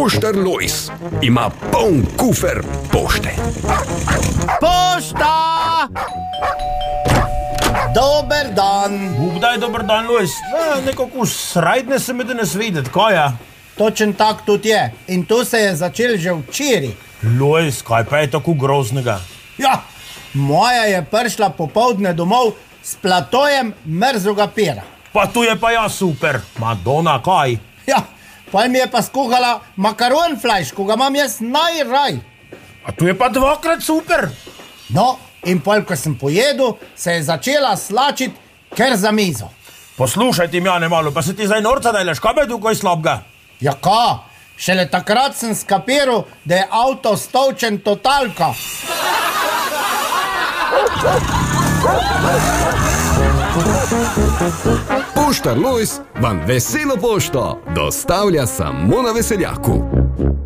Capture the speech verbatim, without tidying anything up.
Poštar Lojz ima poln kufer pošte. Pošta! Dober dan. Kdaj dober dan, Lojz? Nekako srajdne se mi danes videti, kaj je? Točen tak tudi je. In to se je začel že včeraj. Lojz, kaj pa je tako groznega? Ja, moja je prišla popoldne domov s platojem mrzloga pera. Pa tu je pa ja super. Madonna, kaj? Ja, pa mi je pa skuhala makaron flajš, ko ga imam jaz najraj. A tu je pa dvakrat super. No, in pol, ko sem pojedel, se je začela slačiti ker za mizo. Poslušaj ti, Mjane, malo, pa se ti zdaj norca dajleš, kaj je tukaj slabega? Ja ka, šele takrat sem skapiral, da je avto stolčen totalka. Poštar Lojz vam veselo pošto dostavlja samo na Veseljaku.